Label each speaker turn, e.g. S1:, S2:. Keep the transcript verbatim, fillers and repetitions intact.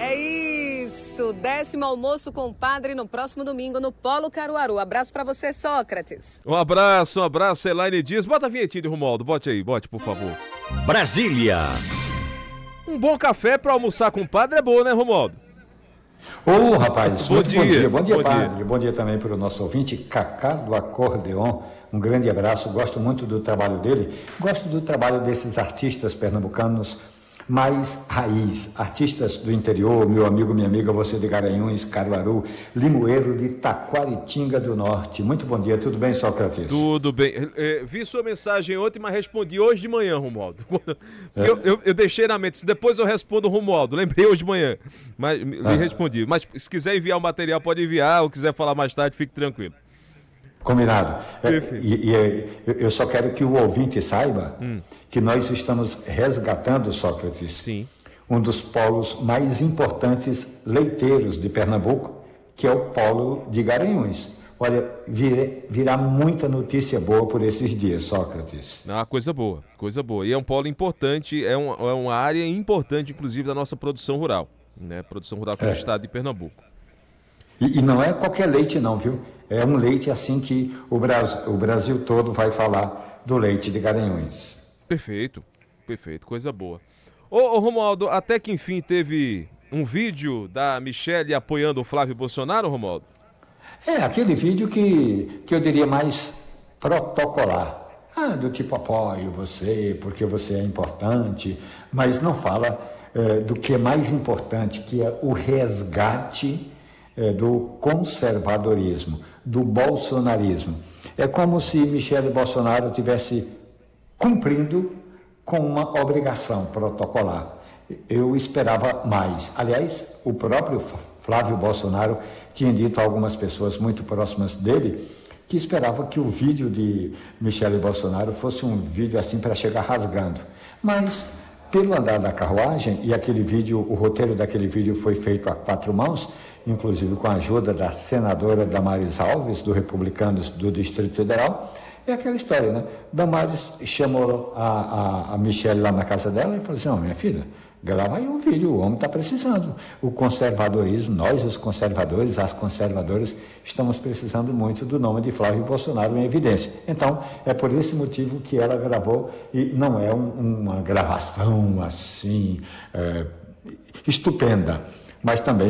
S1: É isso, décimo almoço com o padre no próximo domingo no Polo Caruaru. Abraço pra você, Sócrates.
S2: Um abraço, um abraço, Elaine Dias. Bota a vinhetinha de Romualdo, bote aí, bote, por favor.
S3: Brasília.
S2: Um bom café pra almoçar com o padre é bom, né, Romualdo?
S4: Ô, oh, rapaz,
S2: bom,
S4: muito
S2: dia.
S4: bom dia. Bom dia,
S2: bom
S4: padre.
S2: Dia.
S4: Bom dia também para o nosso ouvinte, Cacá do Acordeon. Um grande abraço, gosto muito do trabalho dele. Gosto do trabalho desses artistas pernambucanos mais raiz, artistas do interior, meu amigo, minha amiga, você de Garanhuns, Caruaru, Limoeiro de Taquaritinga do Norte. Muito bom dia, tudo bem, Sócrates?
S2: Tudo bem. É, vi sua mensagem ontem, mas respondi hoje de manhã, Romualdo. É. Eu, eu, eu deixei na mente, depois eu respondo o Romualdo, lembrei hoje de manhã, mas lhe ah. respondi. Mas se quiser enviar o material, pode enviar, ou quiser falar mais tarde, fique tranquilo.
S4: Combinado. É, e, e eu só quero que o ouvinte saiba hum. que nós estamos resgatando, Sócrates,
S2: Sim.
S4: um dos polos mais importantes leiteiros de Pernambuco, que é o polo de Garanhuns. Olha, vir, virá muita notícia boa por esses dias, Sócrates.
S2: Ah, coisa boa, coisa boa. E é um polo importante, é, um, é uma área importante, inclusive, da nossa produção rural, né? Produção rural aqui no é. estado de Pernambuco.
S4: E, e não é qualquer leite não, viu? É um leite assim que o Brasil, o Brasil todo vai falar do leite de Garanhuns.
S2: Perfeito, perfeito, coisa boa. Ô, ô Romualdo, até que enfim teve um vídeo da Michelle apoiando o Flávio Bolsonaro, Romualdo?
S4: É, aquele vídeo que, que eu diria mais protocolar. Ah, do tipo apoio você, porque você é importante, mas não fala é, do que é mais importante, que é o resgate é, do conservadorismo, do bolsonarismo. É como se Michele Bolsonaro tivesse cumprindo com uma obrigação protocolar. Eu esperava mais. Aliás, o próprio Flávio Bolsonaro tinha dito a algumas pessoas muito próximas dele que esperava que o vídeo de Michele Bolsonaro fosse um vídeo assim para chegar rasgando. Mas, pelo andar da carruagem, e aquele vídeo, o roteiro daquele vídeo foi feito a quatro mãos, inclusive com a ajuda da senadora Damares Alves, do Republicanos do Distrito Federal, é aquela história, né? Damares chamou a, a, a Michelle lá na casa dela e falou assim, não, minha filha, grava aí um vídeo, o homem está precisando. O conservadorismo, nós os conservadores, as conservadoras, estamos precisando muito do nome de Flávio Bolsonaro em evidência. Então, é por esse motivo que ela gravou, e não é um, uma gravação assim, é, estupenda, mas também